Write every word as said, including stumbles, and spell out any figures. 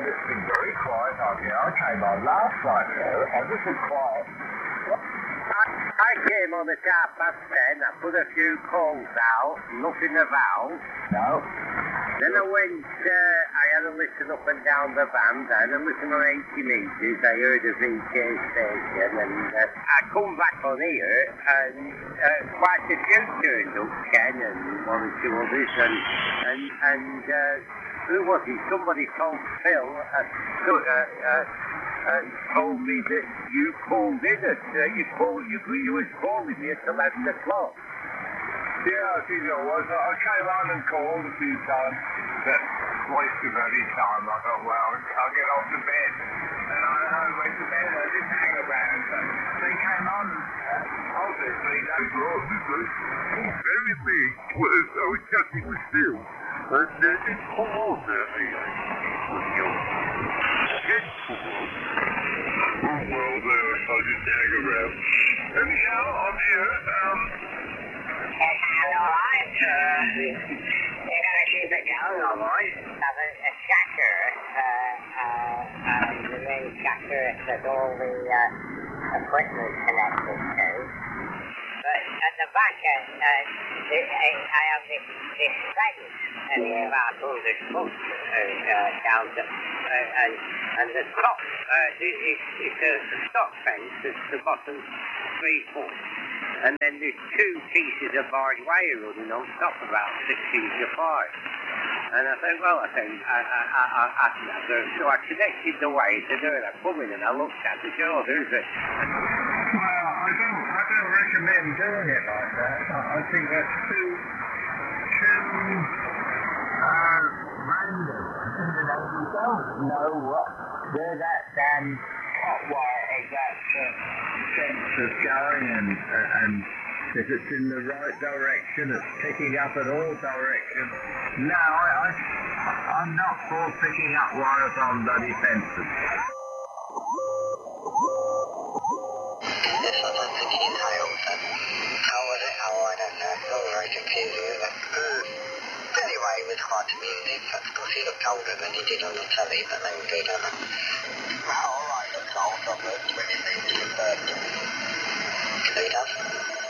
and it's been very quiet on here. I came on last night, you know, and this is quiet. I, I came on at half past ten, I put a few calls out, nothing of valve. No. Then I went, uh, I had a listen up and down the band, I had a listen on eighty metres, I heard a V K station, and uh, I come back on here, and uh, quite a few turned up, Ken, and one or two others, and, and, and uh, who was it? Somebody told Phil, uh, so, uh, uh, uh, told me that you called in at, uh, you called, you, you was calling me at eleven o'clock. Yeah, I think it was. I came on and called a few times, but wasted any time. I thought, well, I'll get off to bed. And I, I went to bed, I didn't hang around. So they came on, uh, obviously, they brought me through. Very big was, I was chatting with Phil, and uh, it called at me. Was your head full? Oh, well, there, I didn't hang around. Anyhow, I'm here, um... All right, uh, you're going to keep it going, all right? Have a, a shacker, uh, uh, uh, the main shacker that all the uh, equipment connected to. But at the back, uh, uh, the, I, I have this, this fence, and about one hundred foot uh, uh, down to, uh, and, and the top, uh, it's, it's a stock fence, it's the bottom three foot. And then there's two pieces of barbed wire running on top, about six inches apart. And I said, well, I think, I, I, I, I, I, so I connected the wire to do it. I come in and I looked at it, oh, there's it. Well, I don't, I don't recommend doing it like that. I, I think that's too, too, uh, random. You know, you don't know what, where that damn hot wire of that uh, fence is going, and, uh, and if it's in the right direction, it's picking up in all directions. No, I, I, I'm not for picking up wires on bloody fences. Yes, I don't think he nailed that. How was it? Oh, I don't know. It's not very confusing, is it? Mm. Anyway, it was quite amusing. Of course, he looked older than he did on the telly, but they were good, aren't they? Oh, all right, looks old, not good. When he leaves his birthday. He does.